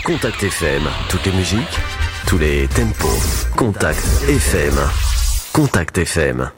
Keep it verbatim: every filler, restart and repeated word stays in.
Contact F M. Toutes les musiques, tous les tempos. Contact F M. Contact F M.